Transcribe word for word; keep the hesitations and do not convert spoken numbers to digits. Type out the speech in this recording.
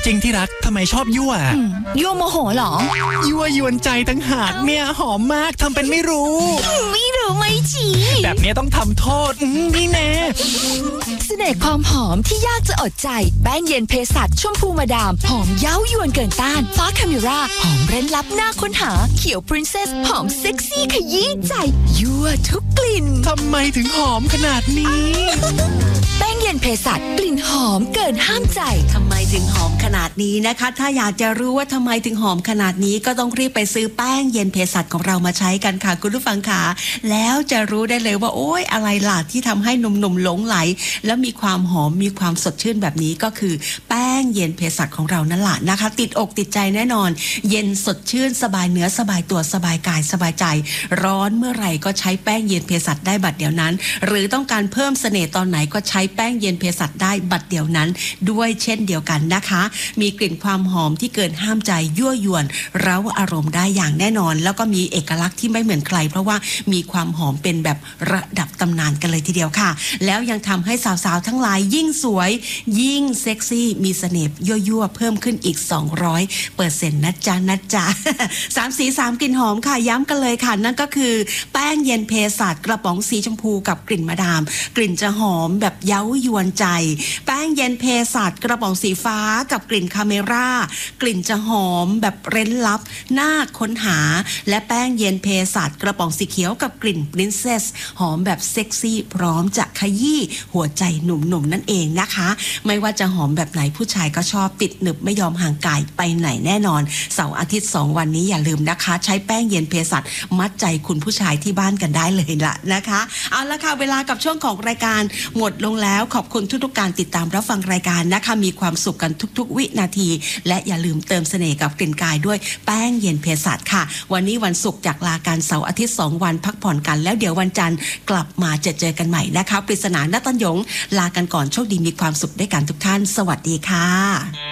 ริงที่รักทำไมชอบยั่วยั่วโมโหเหรอยั่วยวนใจตั้งหากเนี่ยหอมมากทำเป็นไม่รู้ไม่รู้ไม่จีแบบนี้ต้องทำโทษนี่แน่เสน่ห์ความหอมที่ยากจะอดใจแป้งเย็นเพสัชชมพูมาดามหอมเย้ายวนเกินต้านฟ้าคาเมราหอมเร้นลับหน้าค้นหาเขียวพรินเซสหอมเซ็กซี่ขยี้ใจยั่วทุกกลิ่นทำไมถึงหอมขนาดนี้แป้งเย็นเพสัชกลิ่นหอมเกินห้ามใจทำไมถึงหอมขนาดนี้นะคะถ้าอยากจะรู้ว่าทำไมถึงหอมขนาดนี้ก็ต้องรีบไปซื้อแป้งเย็นเพสัชของเรามาใช้กันค่ะคุณผู้ฟังค่ะแล้วจะรู้ได้เลยว่าโอ๊ยอะไรล่ะที่ทำให้หนุ่มๆหลงไหลแล้วมีความหอมมีความสดชื่นแบบนี้ก็คือแป้งเย็นเพสัชของเรานั่นแหละนะคะติดอกติดใจแน่นอนเย็นสดชื่นสบายเนื้อสบายตัวสบายกายสบายใจร้อนเมื่อไหร่ก็ใช้แป้งเย็นเพสัชได้บัดเดียวนั้นหรือต้องการเพิ่มเสน่ห์ตอนไหนก็ใช้แป้งเย็นเพสัชได้บัดเดียวนั้นด้วยเช่นเดียวกันนะคะมีกลิ่นความหอมที่เกินห้ามใจยั่วยวนเร้าอารมณ์ได้อย่างแน่นอนแล้วก็มีเอกลักษณ์ที่ไม่เหมือนใครเพราะว่ามีความหอมเป็นแบบระดับตำนานกันเลยทีเดียวค่ะแล้วยังทำให้สาวๆทั้งหลายยิ่งสวยยิ่งเซ็กซี่มีเสน่ห์ยั่วๆเพิ่มขึ้นอีกสองร้อยเปอร์เซ็นต์นะจ๊ะนะจ๊ะสามสีสามกลิ่นหอมค่ะย้ำกันเลยค่ะนั่นก็คือแป้งเย็นเพสัชกระป๋องสีชมพูกับกลิ่นมาดามกลิ่นจะหอมแบบเย้ายวนใจแป้งเย็นเพสัชกระป๋องสีฟ้ากับกลิ่นคาเมร่ากลิ่นจะหอมแบบเร้นลับน่าค้นหาและแป้งเย็นเพสัชกระป๋องสีเขียวกับกลิ่นปรินเซสหอมแบบเซ็กซี่พร้อมจะขยี้หัวใจหนุ่มๆนั่นเองนะคะไม่ว่าจะหอมแบบไหนผู้ชายก็ชอบติดหนึบไม่ยอมห่างกายไปไหนแน่นอนเสาร์อาทิตย์สองวันนี้อย่าลืมนะคะใช้แป้งเย็นเพสัชมัดใจคุณผู้ชายที่บ้านกันได้เลยละนะคะเอาละค่ะเวลากับช่วงของรายการหมดลงแล้วขอบคุณทุกๆการติดตามรับฟังรายการนะคะมีความสุขกันทุกๆวินาทีและอย่าลืมเติมเสน่ห์กับกลิ่นกายด้วยแป้งเย็นเพสัชค่ะวันนี้วันศุกร์จากลาการเสาร์อาทิตย์สองวันพักผ่อนกันแล้วเดี๋ยววันจันทร์กลับมาเจอเจอกันใหม่นะคะปริศนาณตัญญงลากันก่อนโชคดีมีความสุขด้วยกันทุกท่านสวัสดีค่ะ